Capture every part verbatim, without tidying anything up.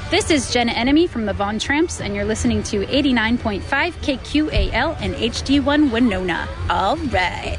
This is Jenna Enemy from the Von Tramps, and you're listening to eighty-nine point five K Q A L and H D one Winona. All right.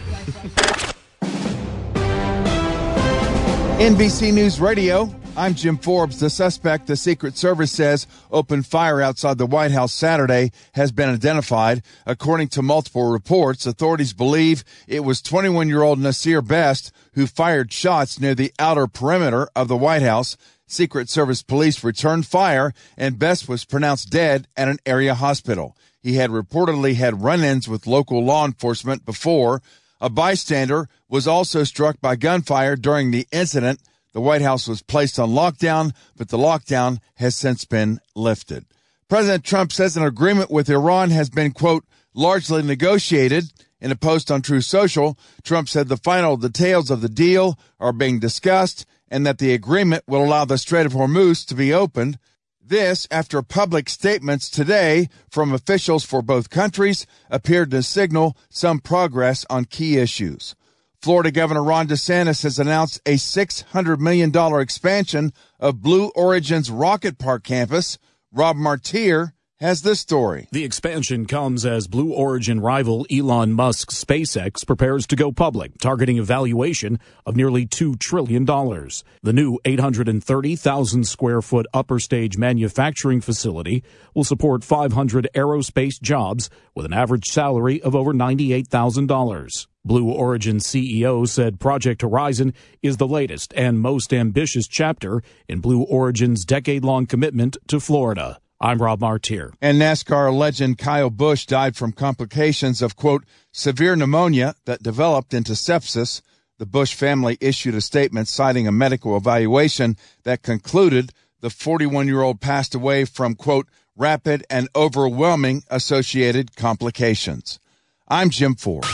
N B C News Radio, I'm Jim Forbes. The suspect, the Secret Service says, opened fire outside the White House Saturday has been identified. According to multiple reports, authorities believe it was twenty-one-year-old Nasir Best who fired shots near the outer perimeter of the White House. Secret Service police returned fire, and Best was pronounced dead at an area hospital. He had reportedly had run-ins with local law enforcement before. A bystander was also struck by gunfire during the incident. The White House was placed on lockdown, but the lockdown has since been lifted. President Trump says an agreement with Iran has been, quote, largely negotiated. In a post on Truth Social, Trump said the final details of the deal are being discussed and that the agreement will allow the Strait of Hormuz to be opened. This after public statements today from officials for both countries appeared to signal some progress on key issues. Florida Governor Ron DeSantis has announced a six hundred million dollars expansion of Blue Origin's Rocket Park campus. Rob Martier has this story. The expansion comes as Blue Origin rival Elon Musk's SpaceX prepares to go public, targeting a valuation of nearly two trillion dollars. The new eight hundred thirty thousand square foot upper stage manufacturing facility will support five hundred aerospace jobs with an average salary of over ninety-eight thousand dollars. Blue Origin C E O said Project Horizon is the latest and most ambitious chapter in Blue Origin's decade-long commitment to Florida. I'm Rob Martier. And NASCAR legend Kyle Busch died from complications of, quote, severe pneumonia that developed into sepsis. The Busch family issued a statement citing a medical evaluation that concluded the forty-one-year-old passed away from, quote, rapid and overwhelming associated complications. I'm Jim Forbes.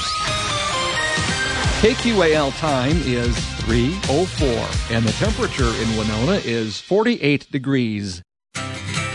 K Q A L time is three oh four, and the temperature in Winona is forty-eight degrees.